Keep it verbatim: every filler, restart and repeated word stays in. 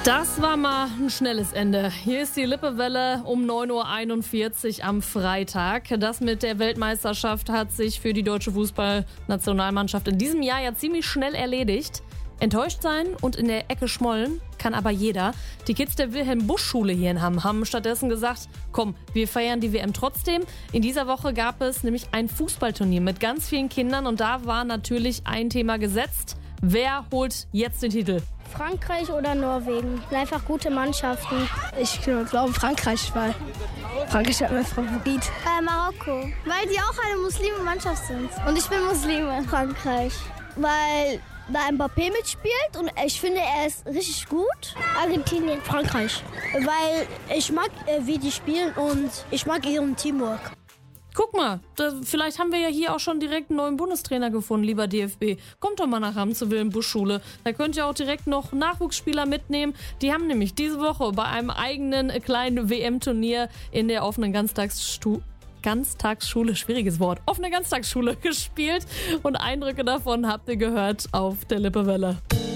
Das war mal ein schnelles Ende. Hier ist die Lippewelle um neun Uhr einundvierzig am Freitag. Das mit der Weltmeisterschaft hat sich für die deutsche Fußballnationalmannschaft in diesem Jahr ja ziemlich schnell erledigt. Enttäuscht sein und in der Ecke schmollen kann aber jeder. Die Kids der Wilhelm-Busch-Schule hier in Hamm haben stattdessen gesagt, komm, wir feiern die W M trotzdem. In dieser Woche gab es nämlich ein Fußballturnier mit ganz vielen Kindern und da war natürlich ein Thema gesetzt. Wer holt jetzt den Titel? Frankreich oder Norwegen. Einfach gute Mannschaften. Ich glaube Frankreich, weil Frankreich ist mein Favorit. Äh, Marokko, weil die auch eine Muslime-Mannschaft sind. Und ich bin Muslime. Frankreich, weil da Mbappé mitspielt und ich finde, er ist richtig gut. Argentinien. Frankreich, weil ich mag, wie die spielen und ich mag ihren Teamwork. Guck mal, da, vielleicht haben wir ja hier auch schon direkt einen neuen Bundestrainer gefunden, lieber D F B. Kommt doch mal nach Hamm zur Wilhelm-Busch-Schule. Da könnt ihr auch direkt noch Nachwuchsspieler mitnehmen. Die haben nämlich diese Woche bei einem eigenen kleinen W M-Turnier in der offenen Ganztagsstu- Ganztagsschule, schwieriges Wort, offene Ganztagsschule gespielt. Und Eindrücke davon habt ihr gehört auf der Lippewelle.